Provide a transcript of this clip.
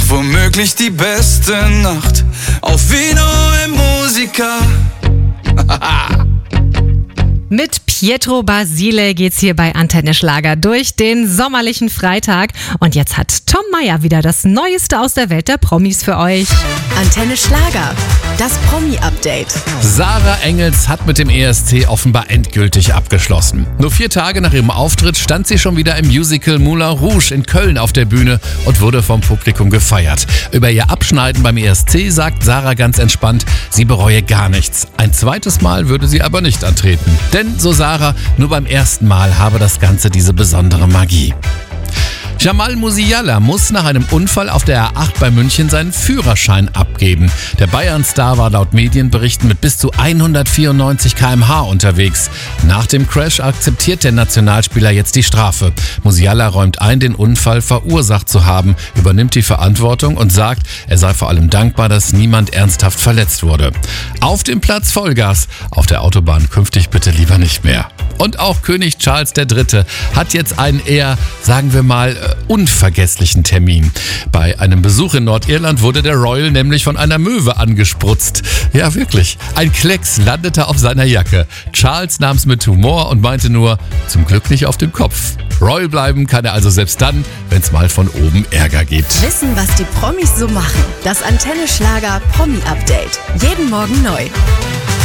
womöglich die beste Nacht auf Vino e Musica. Mit Pietro Basile geht's hier bei Antenne Schlager durch den sommerlichen Freitag. Und jetzt hat Tom Meyer wieder das Neueste aus der Welt der Promis für euch. Antenne Schlager, das Promi-Update. Sarah Engels hat mit dem ESC offenbar endgültig abgeschlossen. Nur 4 Tage nach ihrem Auftritt stand sie schon wieder im Musical Moulin Rouge in Köln auf der Bühne und wurde vom Publikum gefeiert. Über ihr Abschneiden beim ESC sagt Sarah ganz entspannt, sie bereue gar nichts. Ein zweites Mal würde sie aber nicht antreten. Denn, so Sarah, nur beim ersten Mal habe das Ganze diese besondere Magie. Jamal Musiala muss nach einem Unfall auf der A8 bei München seinen Führerschein abgeben. Der Bayern-Star war laut Medienberichten mit bis zu 194 km/h unterwegs. Nach dem Crash akzeptiert der Nationalspieler jetzt die Strafe. Musiala räumt ein, den Unfall verursacht zu haben, übernimmt die Verantwortung und sagt, er sei vor allem dankbar, dass niemand ernsthaft verletzt wurde. Auf dem Platz Vollgas, auf der Autobahn künftig bitte lieber nicht mehr. Und auch König Charles III. Hat jetzt einen eher, sagen wir mal, unvergesslichen Termin. Bei einem Besuch in Nordirland wurde der Royal nämlich von einer Möwe angesprutzt. Ja, wirklich. Ein Klecks landete auf seiner Jacke. Charles nahm es mit Humor und meinte nur, zum Glück nicht auf dem Kopf. Royal bleiben kann er also selbst dann, wenn es mal von oben Ärger gibt. Wissen, was die Promis so machen. Das Antenne Schlager Promi-Update. Jeden Morgen neu.